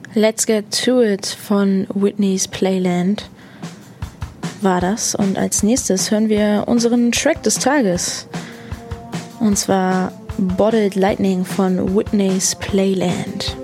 Let's Get To It von Whitney's Playland war das. Und als nächstes hören wir unseren Track des Tages. Und zwar Bottled Lightning von Whitney's Playland.